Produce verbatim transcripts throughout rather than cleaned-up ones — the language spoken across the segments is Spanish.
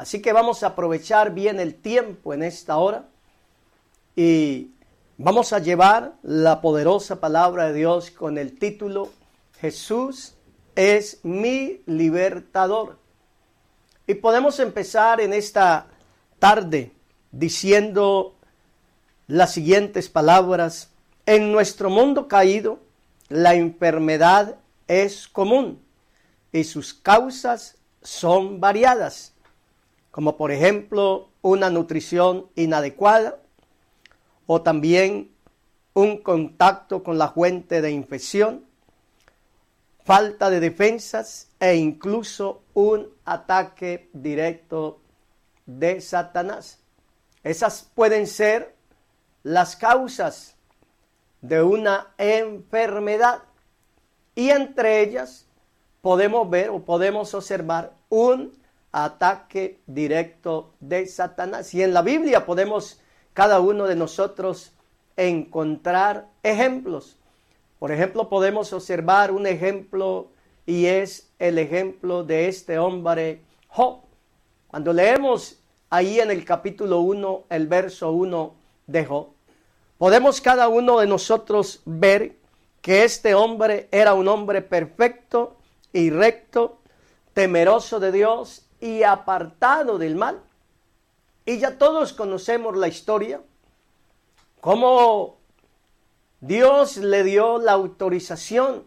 Así que vamos a aprovechar bien el tiempo en esta hora y vamos a llevar la poderosa palabra de Dios con el título Jesús es mi libertador. Y podemos empezar en esta tarde diciendo las siguientes palabras. En nuestro mundo caído, la enfermedad es común y sus causas son variadas, como por ejemplo una nutrición inadecuada o también un contacto con la fuente de infección, falta de defensas e incluso un ataque directo de Satanás. Esas pueden ser las causas de una enfermedad y entre ellas podemos ver o podemos observar un ataque directo de Satanás. Y en la Biblia podemos cada uno de nosotros encontrar ejemplos. Por ejemplo, podemos observar un ejemplo y es el ejemplo de este hombre Job. Cuando leemos ahí en el capítulo uno, el verso uno de Job, podemos cada uno de nosotros ver que este hombre era un hombre perfecto y recto, temeroso de Dios y apartado del mal. Y ya todos conocemos la historia, cómo Dios le dio la autorización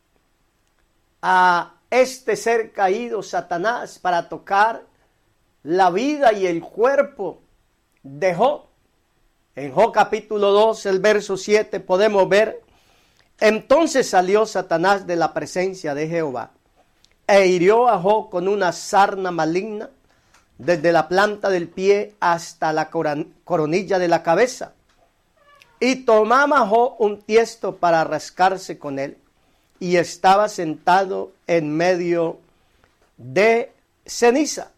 a este ser caído, Satanás, para tocar la vida y el cuerpo de Job. En Job capítulo dos, el verso siete, podemos ver: entonces salió Satanás de la presencia de Jehová e hirió a Job con una sarna maligna desde la planta del pie hasta la coronilla de la cabeza. Y tomaba Job un tiesto para rascarse con él, y estaba sentado en medio de ceniza.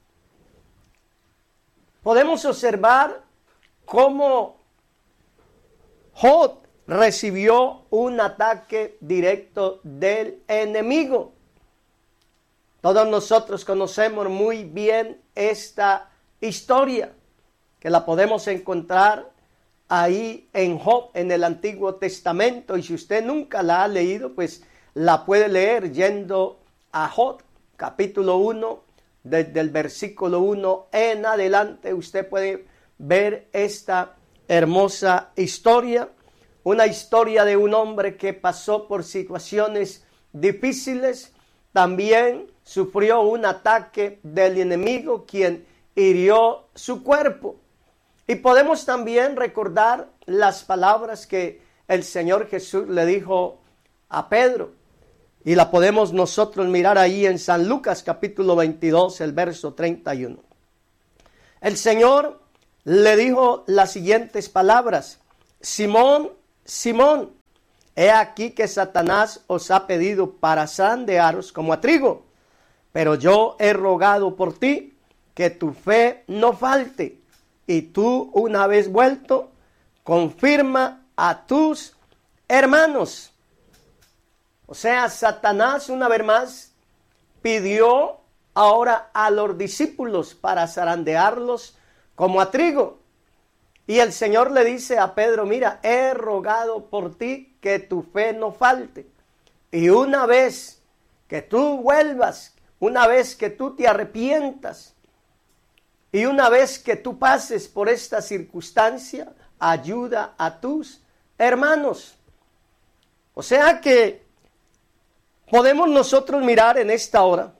Podemos observar cómo Job recibió un ataque directo del enemigo. Todos nosotros conocemos muy bien esta historia, que la podemos encontrar ahí en Job, en el Antiguo Testamento. Y si usted nunca la ha leído, pues la puede leer yendo a Job, capítulo uno, desde el versículo uno en adelante. Usted puede ver esta hermosa historia, una historia de un hombre que pasó por situaciones difíciles. También sufrió un ataque del enemigo, quien hirió su cuerpo. Y podemos también recordar las palabras que el Señor Jesús le dijo a Pedro. Y la podemos nosotros mirar ahí en San Lucas capítulo veintidós, el verso treinta y uno. El Señor le dijo las siguientes palabras: Simón, Simón, he aquí que Satanás os ha pedido para zarandearos como a trigo, pero yo he rogado por ti que tu fe no falte, y tú, una vez vuelto, confirma a tus hermanos. O sea, Satanás una vez más pidió ahora a los discípulos para zarandearlos como a trigo. Y el Señor le dice a Pedro: mira, he rogado por ti que tu fe no falte. Y una vez que tú vuelvas, una vez que tú te arrepientas, y una vez que tú pases por esta circunstancia, ayuda a tus hermanos. O sea que podemos nosotros mirar en esta hora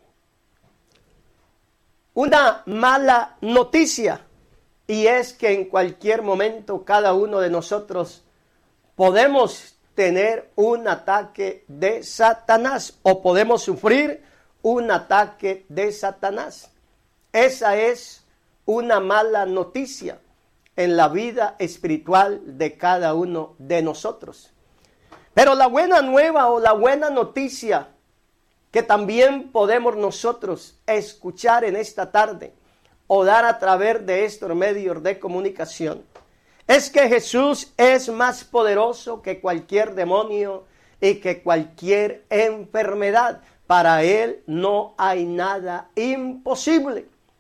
una mala noticia, y es que en cualquier momento cada uno de nosotros podemos tener un ataque de Satanás o podemos sufrir un ataque de Satanás. Esa es una mala noticia en la vida espiritual de cada uno de nosotros. Pero la buena nueva o la buena noticia que también podemos nosotros escuchar en esta tarde o dar a través de estos medios de comunicación es que Jesús es más poderoso que cualquier demonio y que cualquier enfermedad. Para Él no hay nada imposible.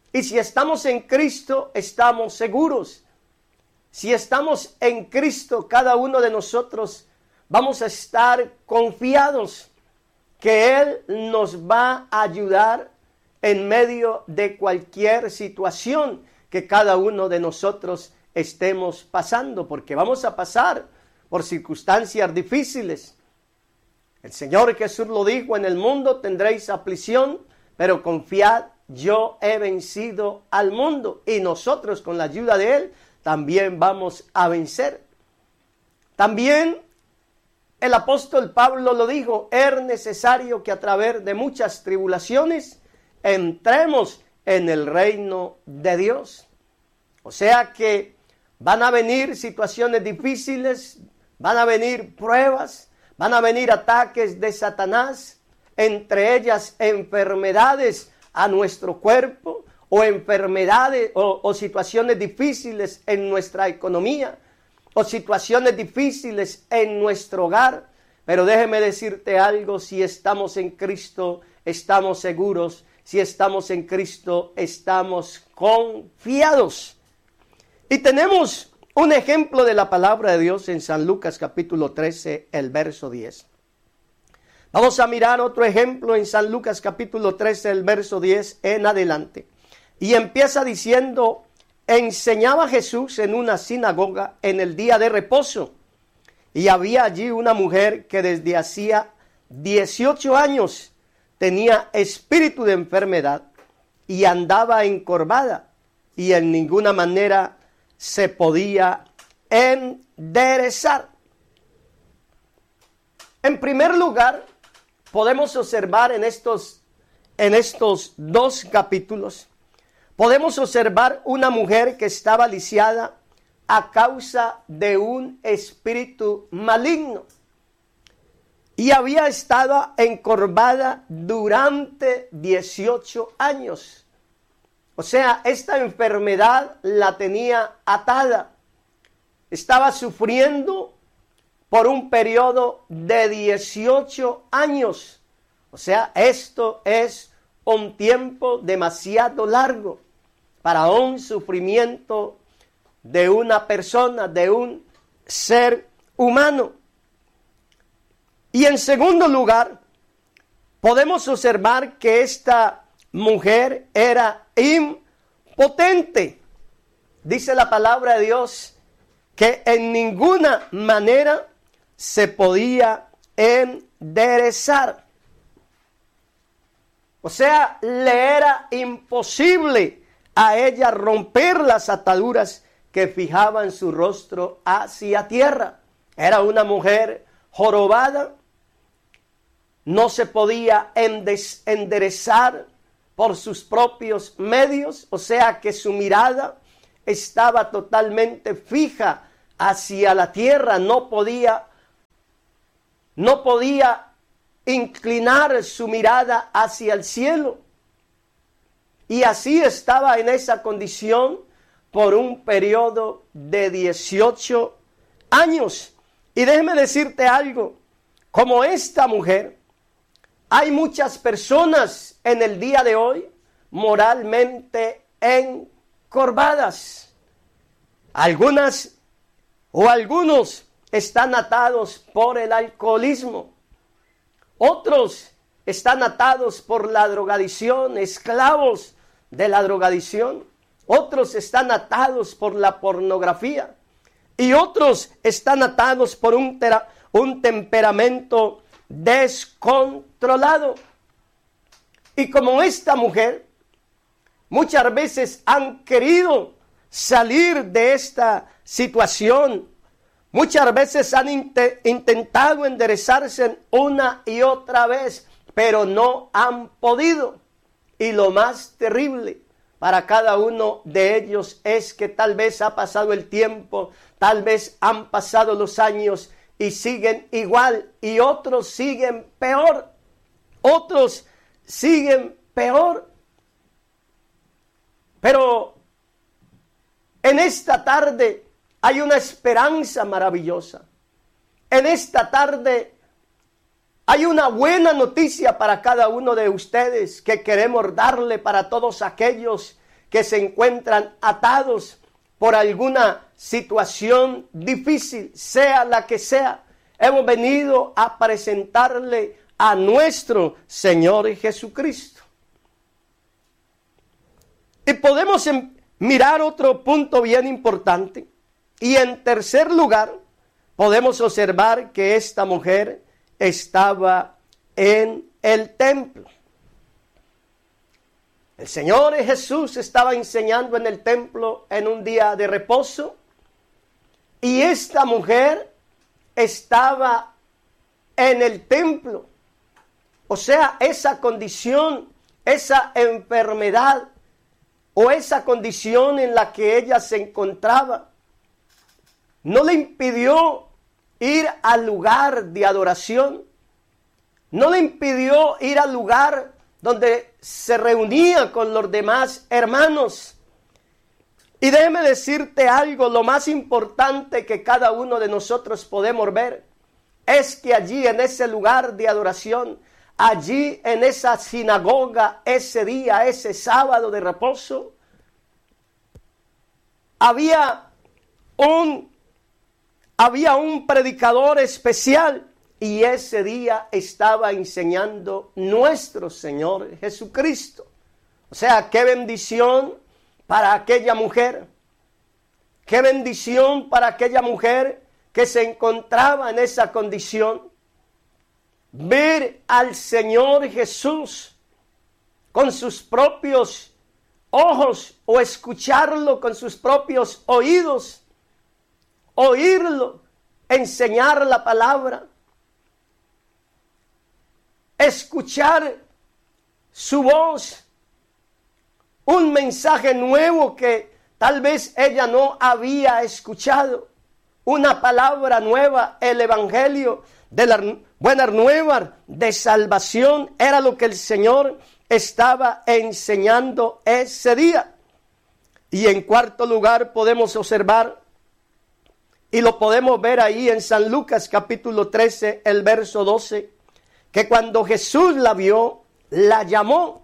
Y si estamos en Cristo, estamos seguros. Si estamos en Cristo, cada uno de nosotros vamos a estar confiados que Él nos va a ayudar en medio de cualquier situación que cada uno de nosotros estemos pasando, porque vamos a pasar por circunstancias difíciles. El Señor Jesús lo dijo: en el mundo tendréis aflicción, pero confiad, yo he vencido al mundo. Y nosotros, con la ayuda de Él, también vamos a vencer. También el apóstol Pablo lo dijo: es necesario que a través de muchas tribulaciones entremos en el reino de Dios. O sea que van a venir situaciones difíciles, van a venir pruebas, van a venir ataques de Satanás, entre ellas enfermedades a nuestro cuerpo, o enfermedades o, o situaciones difíciles en nuestra economía, o situaciones difíciles en nuestro hogar. Pero déjeme decirte algo: si estamos en Cristo, estamos seguros. Si estamos en Cristo, estamos confiados. Y tenemos un ejemplo de la palabra de Dios en San Lucas capítulo trece, el verso diez. Vamos a mirar otro ejemplo en San Lucas capítulo trece, el verso diez en adelante. Y empieza diciendo: enseñaba Jesús en una sinagoga en el día de reposo. Y había allí una mujer que desde hacía dieciocho años tenía espíritu de enfermedad y andaba encorvada, y en ninguna manera se podía enderezar. En primer lugar, podemos observar en estos, en estos dos capítulos, podemos observar una mujer que estaba lisiada a causa de un espíritu maligno. Y había estado encorvada durante dieciocho años. O sea, esta enfermedad la tenía atada. Estaba sufriendo por un periodo de dieciocho años. O sea, esto es un tiempo demasiado largo para un sufrimiento de una persona, de un ser humano. Y en segundo lugar, podemos observar que esta mujer era impotente. Dice la palabra de Dios que en ninguna manera se podía enderezar. O sea, le era imposible a ella romper las ataduras que fijaban su rostro hacia tierra. Era una mujer jorobada, no se podía enderezar por sus propios medios, o sea que su mirada estaba totalmente fija hacia la tierra, no podía, no podía inclinar su mirada hacia el cielo. Y así estaba en esa condición por un periodo de dieciocho años. Y déjeme decirte algo, como esta mujer, hay muchas personas en el día de hoy moralmente encorvadas. Algunas o algunos están atados por el alcoholismo. Otros están atados por la drogadicción, esclavos de la drogadicción. Otros están atados por la pornografía. Y otros están atados por un, tera, un temperamento descontrolado. Y como esta mujer, muchas veces han querido salir de esta situación. Muchas veces han int- intentado enderezarse una y otra vez, pero no han podido. Y lo más terrible para cada uno de ellos es que tal vez ha pasado el tiempo, tal vez han pasado los años y siguen igual, y otros siguen peor, otros siguen peor. Pero en esta tarde hay una esperanza maravillosa. En esta tarde hay una buena noticia para cada uno de ustedes que queremos darle para todos aquellos que se encuentran atados por alguna situación difícil, sea la que sea. Hemos venido a presentarle a nuestro Señor Jesucristo. Y podemos mirar otro punto bien importante. Y en tercer lugar, podemos observar que esta mujer estaba en el templo. El Señor Jesús estaba enseñando en el templo en un día de reposo. Y esta mujer estaba en el templo. O sea, esa condición, esa enfermedad o esa condición en la que ella se encontraba, no le impidió ir al lugar de adoración. No le impidió ir al lugar donde se reunía con los demás hermanos. Y déjeme decirte algo, lo más importante que cada uno de nosotros podemos ver es que allí en ese lugar de adoración, allí en esa sinagoga, ese día, ese sábado de reposo, había un, había un predicador especial. Y ese día estaba enseñando nuestro Señor Jesucristo. O sea, qué bendición para aquella mujer. Qué bendición para aquella mujer que se encontraba en esa condición. Ver al Señor Jesús con sus propios ojos o escucharlo con sus propios oídos. Oírlo, enseñar la palabra. Escuchar su voz, un mensaje nuevo que tal vez ella no había escuchado, una palabra nueva, el evangelio de la buena nueva de salvación, era lo que el Señor estaba enseñando ese día. Y en cuarto lugar podemos observar, y lo podemos ver ahí en San Lucas capítulo trece, el verso doce, que cuando Jesús la vio, la llamó.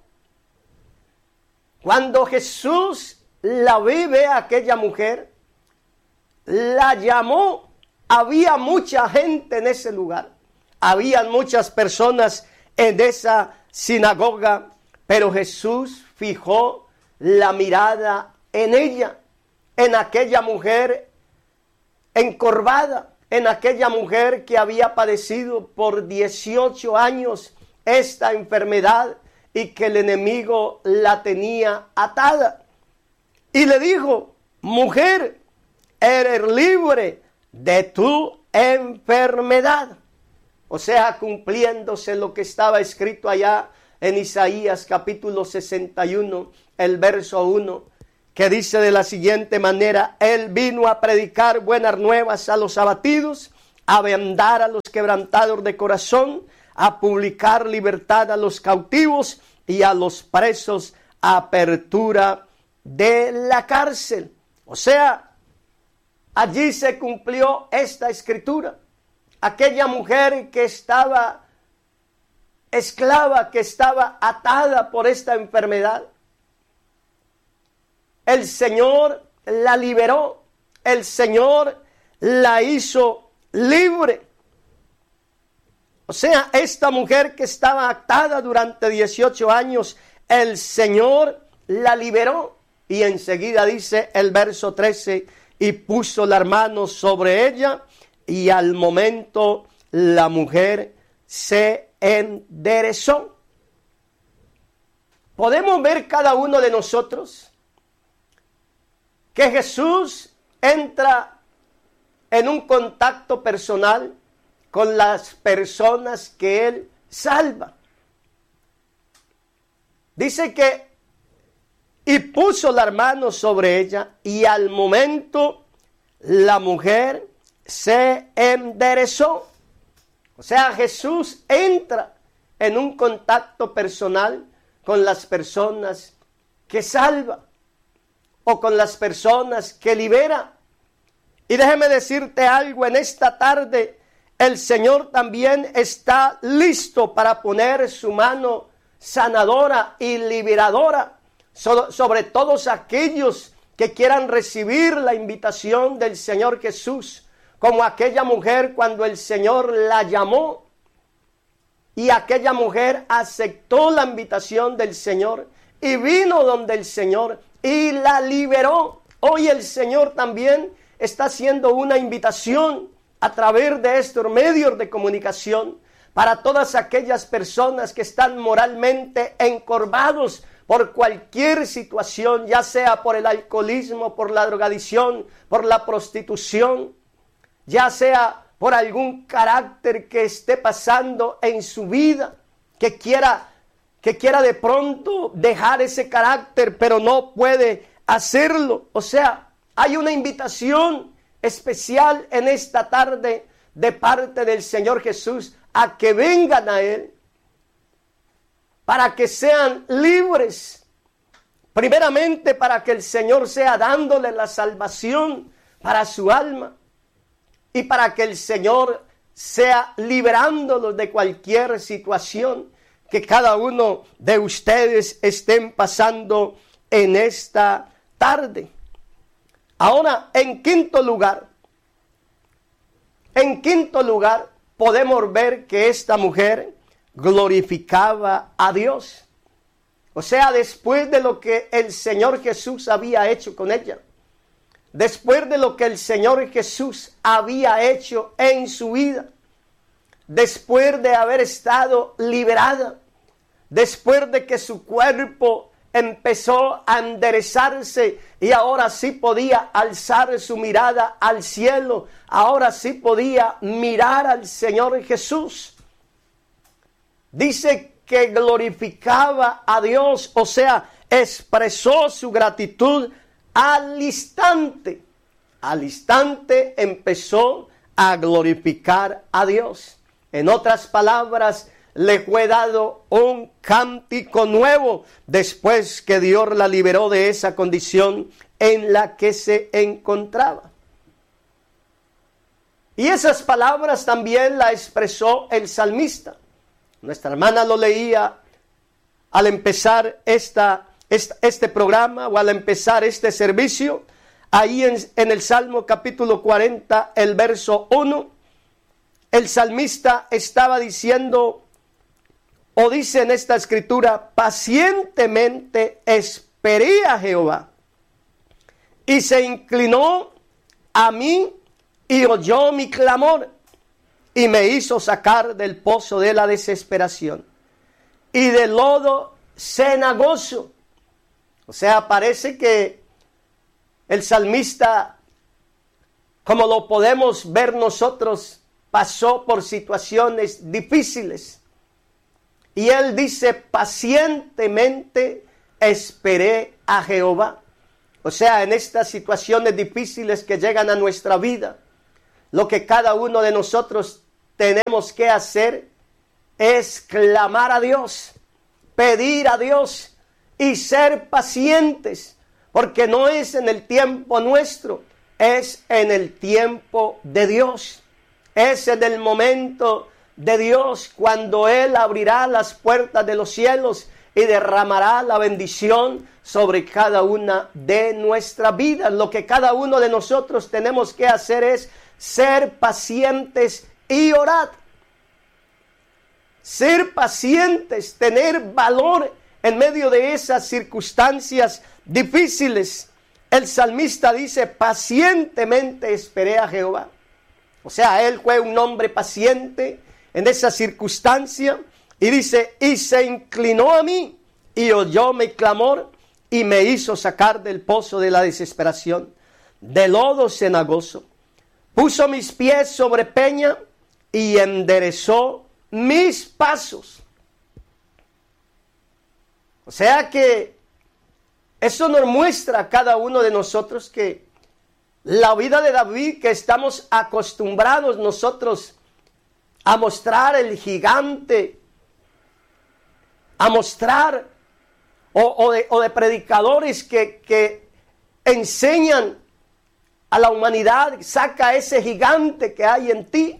Cuando Jesús la ve, ve a aquella mujer, la llamó. Había mucha gente en ese lugar. Habían muchas personas en esa sinagoga, pero Jesús fijó la mirada en ella, en aquella mujer encorvada, en aquella mujer que había padecido por dieciocho años esta enfermedad y que el enemigo la tenía atada. Y le dijo: mujer, eres libre de tu enfermedad. O sea, cumpliéndose lo que estaba escrito allá en Isaías capítulo sesenta y uno, el verso uno. Que dice de la siguiente manera: Él vino a predicar buenas nuevas a los abatidos, a vendar a los quebrantados de corazón, a publicar libertad a los cautivos y a los presos apertura de la cárcel. O sea, allí se cumplió esta escritura. Aquella mujer que estaba esclava, que estaba atada por esta enfermedad, el Señor la liberó, el Señor la hizo libre. O sea, esta mujer que estaba atada durante dieciocho años, el Señor la liberó. Y enseguida dice el verso trece, y puso la mano sobre ella, y al momento la mujer se enderezó. Podemos ver cada uno de nosotros que Jesús entra en un contacto personal con las personas que Él salva. Dice que, y puso la mano sobre ella, y al momento la mujer se enderezó. O sea, Jesús entra en un contacto personal con las personas que salva, o con las personas que libera. Y déjeme decirte algo, en esta tarde el Señor también está listo para poner su mano sanadora y liberadora so- sobre todos aquellos que quieran recibir la invitación del Señor Jesús, como aquella mujer cuando el Señor la llamó y aquella mujer aceptó la invitación del Señor y vino donde el Señor y la liberó. Hoy el Señor también está haciendo una invitación a través de estos medios de comunicación para todas aquellas personas que están moralmente encorvados por cualquier situación, ya sea por el alcoholismo, por la drogadicción, por la prostitución, ya sea por algún carácter que esté pasando en su vida, que quiera, que quiera de pronto dejar ese carácter, pero no puede hacerlo. O sea, hay una invitación especial en esta tarde de parte del Señor Jesús a que vengan a Él para que sean libres. Primeramente para que el Señor sea dándole la salvación para su alma y para que el Señor sea liberándolos de cualquier situación que cada uno de ustedes estén pasando en esta tarde. Ahora, en quinto lugar, en quinto lugar, podemos ver que esta mujer glorificaba a Dios. O sea, después de lo que el Señor Jesús había hecho con ella, después de lo que el Señor Jesús había hecho en su vida, después de haber estado liberada, después de que su cuerpo empezó a enderezarse y ahora sí podía alzar su mirada al cielo, ahora sí podía mirar al Señor Jesús. Dice que glorificaba a Dios, o sea, expresó su gratitud al instante. Al instante empezó a glorificar a Dios. En otras palabras, le fue dado un cántico nuevo después que Dios la liberó de esa condición en la que se encontraba. Y esas palabras también la expresó el salmista. Nuestra hermana lo leía al empezar esta, esta, este programa o al empezar este servicio. Ahí en, en el Salmo capítulo cuarenta, el verso uno, el salmista estaba diciendo, o dice en esta escritura, pacientemente esperé a Jehová y se inclinó a mí y oyó mi clamor y me hizo sacar del pozo de la desesperación y del lodo cenagoso. O sea, parece que el salmista, como lo podemos ver nosotros, pasó por situaciones difíciles. Y él dice, pacientemente esperé a Jehová. O sea, en estas situaciones difíciles que llegan a nuestra vida, lo que cada uno de nosotros tenemos que hacer es clamar a Dios, pedir a Dios y ser pacientes, porque no es en el tiempo nuestro, es en el tiempo de Dios, es en el momento de Dios cuando Él abrirá las puertas de los cielos y derramará la bendición sobre cada una de nuestras vidas. Lo que cada uno de nosotros tenemos que hacer es ser pacientes y orar. Ser pacientes, tener valor en medio de esas circunstancias difíciles. El salmista dice, pacientemente esperé a Jehová. O sea, él fue un hombre paciente en esa circunstancia. Y dice, y se inclinó a mí y oyó mi clamor y me hizo sacar del pozo de la desesperación, del lodo cenagoso. Puso mis pies sobre peña y enderezó mis pasos. O sea que eso nos muestra a cada uno de nosotros que la vida de David, que estamos acostumbrados nosotros a mostrar el gigante, a mostrar o, o, de, o de predicadores que, que enseñan a la humanidad, saca ese gigante que hay en ti.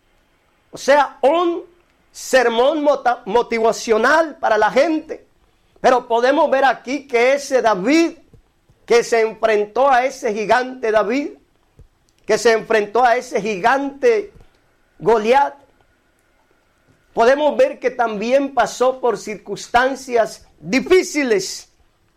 O sea, un sermón motivacional para la gente, Pero podemos ver aquí que ese David, que se enfrentó a ese gigante David, que se enfrentó a ese gigante Goliat, podemos ver que también pasó por circunstancias difíciles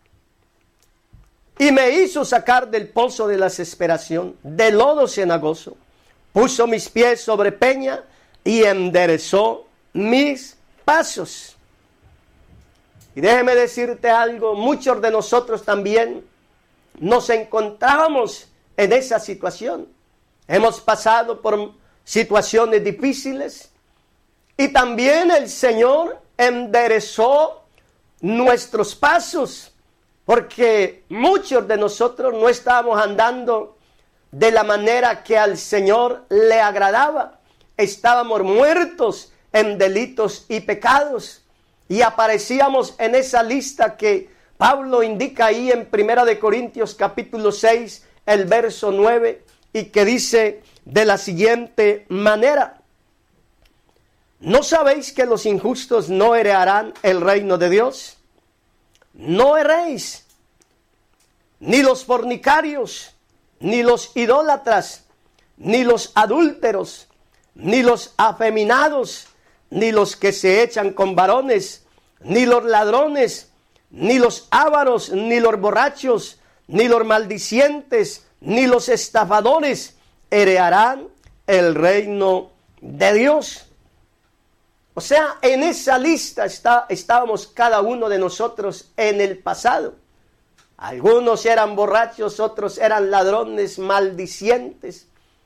y me hizo sacar del pozo de la desesperación, de lodo cenagoso, puso mis pies sobre peña y enderezó mis pasos. Y déjeme decirte algo, muchos de nosotros también nos encontramos en esa situación. Hemos pasado por situaciones difíciles y también el Señor enderezó nuestros pasos, porque muchos de nosotros no estábamos andando de la manera que al Señor le agradaba. Estábamos muertos en delitos y pecados y aparecíamos en esa lista que Pablo indica ahí en Primera de Corintios capítulo seis, el verso nueve, y que dice de la siguiente manera: ¿no sabéis que los injustos no heredarán el reino de Dios? No erréis, ni los fornicarios, ni los idólatras, ni los adúlteros, ni los afeminados, ni los que se echan con varones, ni los ladrones, ni los ávaros, ni los borrachos, ni los maldicientes, ni los estafadores heredarán el reino de Dios. O sea, en esa lista está, estábamos cada uno de nosotros en el pasado. Algunos eran borrachos, otros eran ladrones, maldicientes.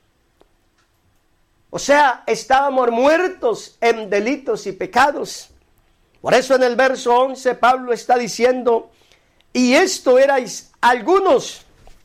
O sea, estábamos muertos en delitos y pecados. Por eso en el verso once Pablo está diciendo: y esto erais algunos.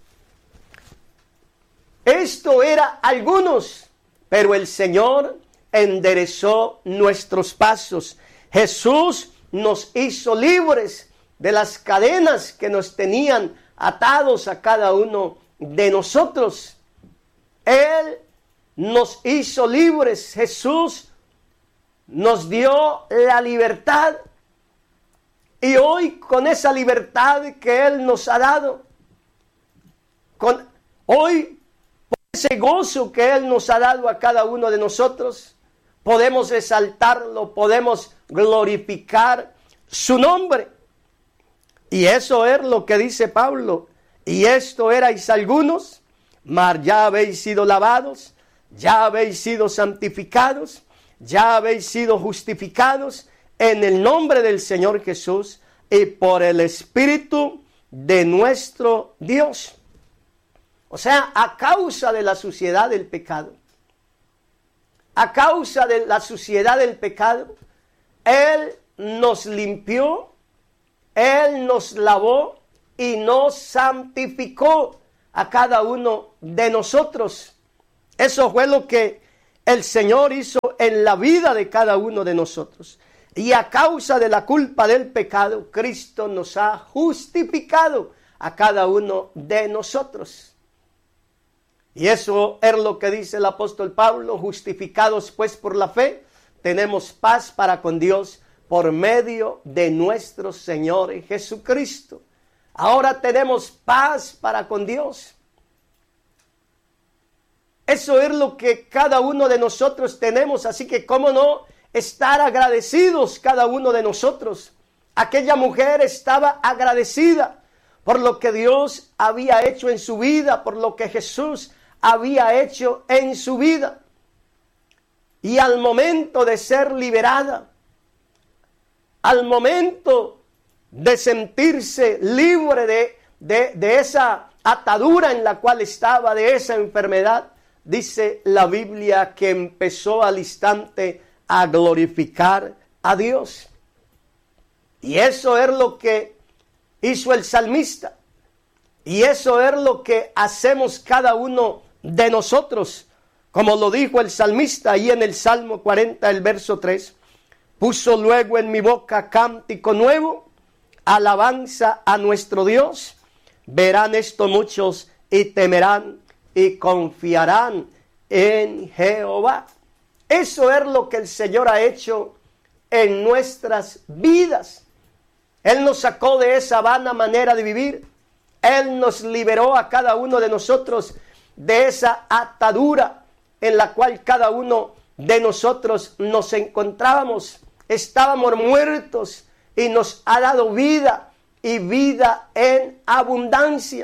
Esto era algunos, pero el Señor enderezó nuestros pasos. Jesús nos hizo libres de las cadenas que nos tenían atados a cada uno de nosotros. Él nos hizo libres. Jesús nos dio la libertad. Y hoy, con esa libertad que Él nos ha dado, con hoy, por ese gozo que Él nos ha dado a cada uno de nosotros, podemos exaltarlo, podemos glorificar su nombre. Y eso es lo que dice Pablo: y esto erais algunos, mas ya habéis sido lavados, ya habéis sido santificados, ya habéis sido justificados en el nombre del Señor Jesús y por el Espíritu de nuestro Dios. O sea, a causa de la suciedad del pecado, a causa de la suciedad del pecado, Él nos limpió, Él nos lavó y nos santificó a cada uno de nosotros. Eso fue lo que el Señor hizo en la vida de cada uno de nosotros. Y a causa de la culpa del pecado, Cristo nos ha justificado a cada uno de nosotros. Y eso es lo que dice el apóstol Pablo: justificados pues por la fe, tenemos paz para con Dios por medio de nuestro Señor Jesucristo. Ahora tenemos paz para con Dios. Eso es lo que cada uno de nosotros tenemos, así que cómo no estar agradecidos cada uno de nosotros. Aquella mujer estaba agradecida por lo que Dios había hecho en su vida, por lo que Jesús había hecho en su vida. Y al momento de ser liberada, al momento de sentirse libre de, de, de esa atadura en la cual estaba, de esa enfermedad, dice la Biblia que empezó al instante a glorificar a Dios. Y eso es lo que hizo el salmista. Y eso es lo que hacemos cada uno de nosotros. Como lo dijo el salmista ahí en el Salmo cuarenta, el verso tres. Puso luego en mi boca cántico nuevo, alabanza a nuestro Dios. Verán esto muchos y temerán y confiarán en Jehová. Eso es lo que el Señor ha hecho en nuestras vidas. Él nos sacó de esa vana manera de vivir. Él nos liberó a cada uno de nosotros de esa atadura en la cual cada uno de nosotros nos encontrábamos. Estábamos muertos y nos ha dado vida y vida en abundancia.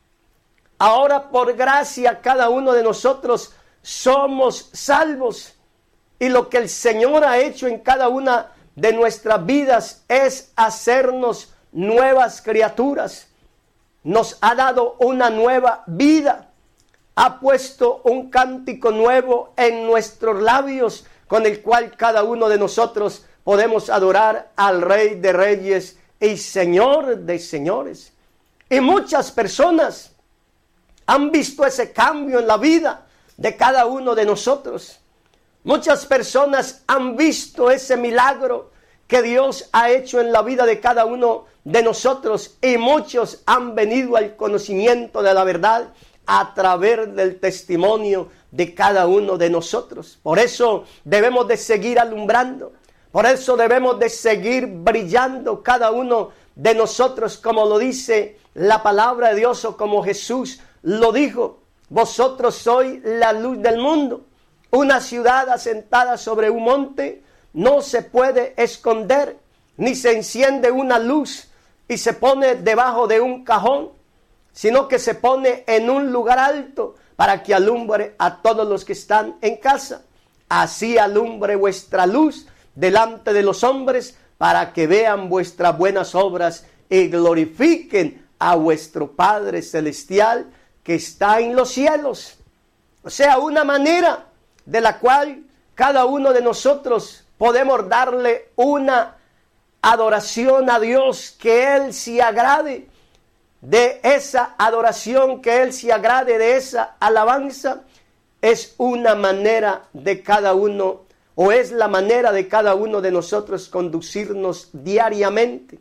Ahora por gracia cada uno de nosotros somos salvos. Y lo que el Señor ha hecho en cada una de nuestras vidas es hacernos nuevas criaturas. Nos ha dado una nueva vida. Ha puesto un cántico nuevo en nuestros labios, con el cual cada uno de nosotros podemos adorar al Rey de Reyes y Señor de Señores. Y muchas personas han visto ese cambio en la vida de cada uno de nosotros. Muchas personas han visto ese milagro que Dios ha hecho en la vida de cada uno de nosotros, y muchos han venido al conocimiento de la verdad a través del testimonio de cada uno de nosotros. Por eso debemos de seguir alumbrando, por eso debemos de seguir brillando cada uno de nosotros, como lo dice la palabra de Dios, o como Jesús lo dijo: vosotros sois la luz del mundo. Una ciudad asentada sobre un monte no se puede esconder, ni se enciende una luz y se pone debajo de un cajón, sino que se pone en un lugar alto para que alumbre a todos los que están en casa. Así alumbre vuestra luz delante de los hombres, para que vean vuestras buenas obras y glorifiquen a vuestro Padre Celestial que está en los cielos. O sea, una manera de la cual cada uno de nosotros podemos darle una adoración a Dios, que Él se agrade de esa adoración, que Él se agrade de esa alabanza, es una manera de cada uno, o es la manera de cada uno de nosotros conducirnos diariamente.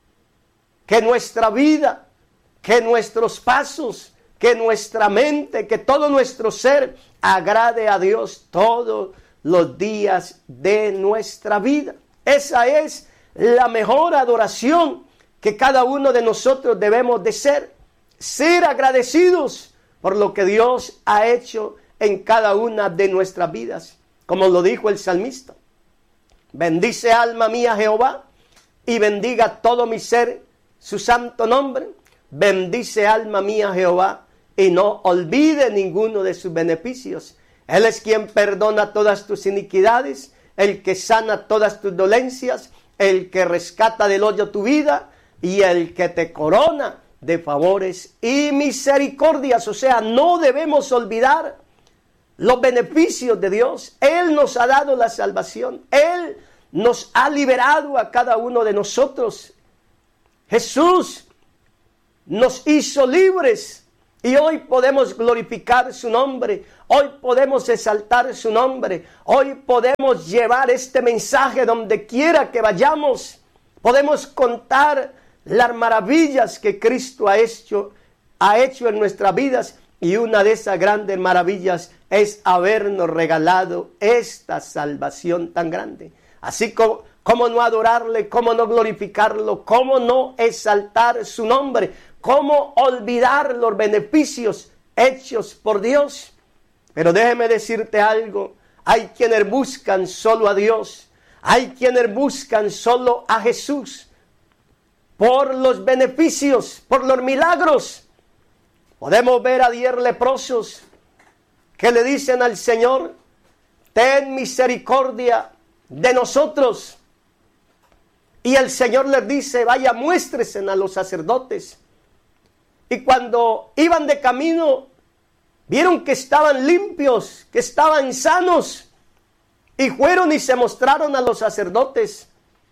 Que nuestra vida, que nuestros pasos, que nuestra mente, que todo nuestro ser agrade a Dios todos los días de nuestra vida. Esa es la mejor adoración que cada uno de nosotros debemos de ser. Ser agradecidos por lo que Dios ha hecho en cada una de nuestras vidas. Como lo dijo el salmista: bendice alma mía Jehová, y bendiga todo mi ser su santo nombre. Bendice alma mía Jehová, y no olvide ninguno de sus beneficios. Él es quien perdona todas tus iniquidades, el que sana todas tus dolencias, el que rescata del hoyo tu vida, y el que te corona de favores y misericordias. O sea, no debemos olvidar los beneficios de Dios. Él nos ha dado la salvación. Él nos ha liberado a cada uno de nosotros. Jesús nos hizo libres. Y hoy podemos glorificar su nombre. Hoy podemos exaltar su nombre. Hoy podemos llevar este mensaje donde quiera que vayamos. Podemos contar las maravillas que Cristo ha hecho, ha hecho en nuestras vidas. Y una de esas grandes maravillas es habernos regalado esta salvación tan grande. Así como, cómo no adorarle, cómo no glorificarlo, cómo no exaltar su nombre, cómo olvidar los beneficios hechos por Dios. Pero déjeme decirte algo: hay quienes buscan solo a Dios, hay quienes buscan solo a Jesús por los beneficios, por los milagros. Podemos ver a diez leprosos que le dicen al Señor: ten misericordia de nosotros. Y el Señor les dice: vaya, muéstrese a los sacerdotes. Y cuando iban de camino, vieron que estaban limpios, que estaban sanos, y fueron y se mostraron a los sacerdotes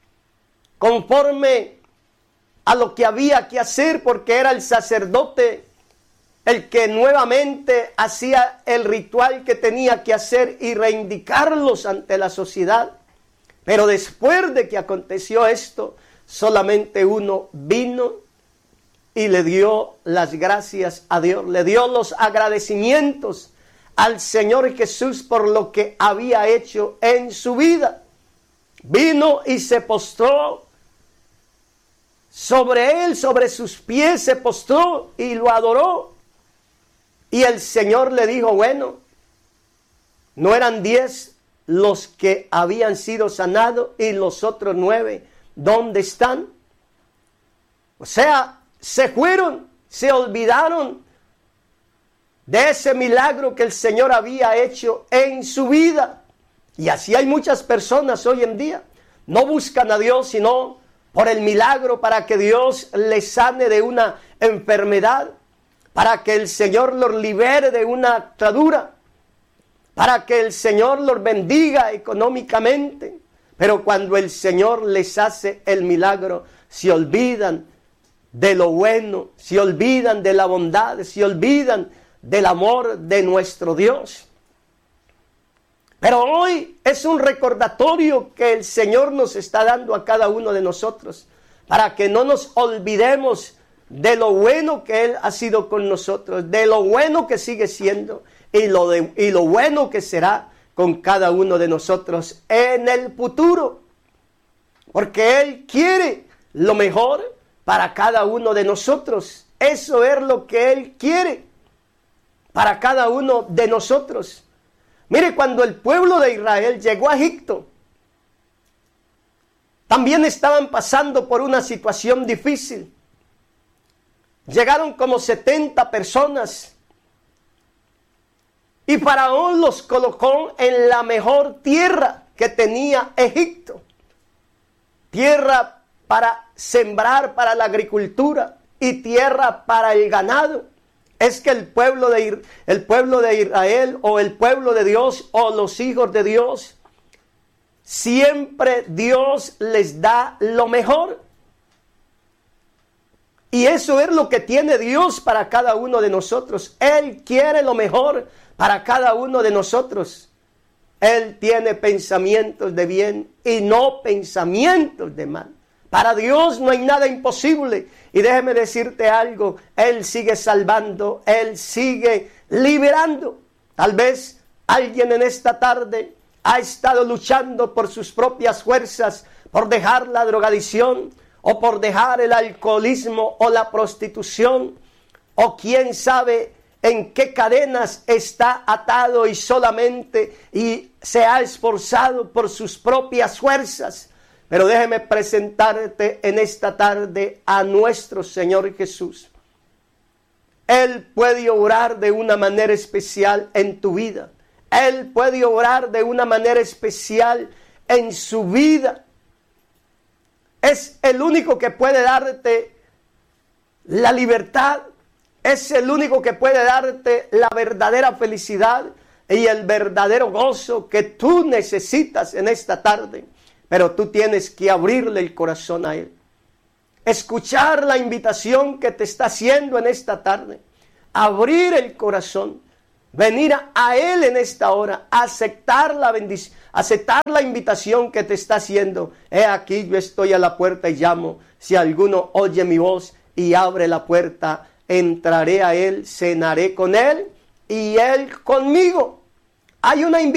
conforme a lo que había que hacer, porque era el sacerdote el que nuevamente hacía el ritual que tenía que hacer y reivindicarlos ante la sociedad. Pero después de que aconteció esto, solamente uno vino y le dio las gracias a Dios, le dio los agradecimientos al Señor Jesús por lo que había hecho en su vida. Vino y se postró sobre él, sobre sus pies se postró y lo adoró. Y el Señor le dijo, bueno, ¿no eran diez los que habían sido sanados y los otros nueve, dónde están? O sea, se fueron, se olvidaron de ese milagro que el Señor había hecho en su vida. Y así hay muchas personas hoy en día. No buscan a Dios sino por el milagro, para que Dios les sane de una enfermedad, para que el Señor los libere de una atadura, para que el Señor los bendiga económicamente. Pero cuando el Señor les hace el milagro, se olvidan de lo bueno, se olvidan de la bondad, se olvidan del amor de nuestro Dios. Pero hoy es un recordatorio que el Señor nos está dando a cada uno de nosotros, para que no nos olvidemos de lo bueno que Él ha sido con nosotros, de lo bueno que sigue siendo y lo, de, y lo bueno que será con cada uno de nosotros en el futuro. Porque Él quiere lo mejor para cada uno de nosotros. Eso es lo que Él quiere para cada uno de nosotros. Mire, cuando el pueblo de Israel llegó a Egipto, también estaban pasando por una situación difícil. Llegaron como setenta personas y Faraón los colocó en la mejor tierra que tenía Egipto. Tierra para sembrar, para la agricultura, y tierra para el ganado. Es que el pueblo de, el pueblo de Israel, o el pueblo de Dios, o los hijos de Dios, siempre Dios les da lo mejor. Y eso es lo que tiene Dios para cada uno de nosotros. Él quiere lo mejor para cada uno de nosotros. Él tiene pensamientos de bien y no pensamientos de mal. Para Dios no hay nada imposible. Y déjeme decirte algo, Él sigue salvando, Él sigue liberando. Tal vez alguien en esta tarde ha estado luchando por sus propias fuerzas, por dejar la drogadicción, o por dejar el alcoholismo o la prostitución, o quién sabe en qué cadenas está atado y solamente y se ha esforzado por sus propias fuerzas. Pero déjeme presentarte en esta tarde a nuestro Señor Jesús. Él puede obrar de una manera especial en tu vida. Él puede obrar de una manera especial en su vida. Es el único que puede darte la libertad. Es el único que puede darte la verdadera felicidad y el verdadero gozo que tú necesitas en esta tarde. Pero tú tienes que abrirle el corazón a Él. Escuchar la invitación que te está haciendo en esta tarde. Abrir el corazón. Venir a Él en esta hora. Aceptar la bendición. Aceptar la invitación que te está haciendo. He aquí, yo estoy a la puerta y llamo. Si alguno oye mi voz y abre la puerta, entraré a Él, cenaré con Él y Él conmigo. Hay una invitación.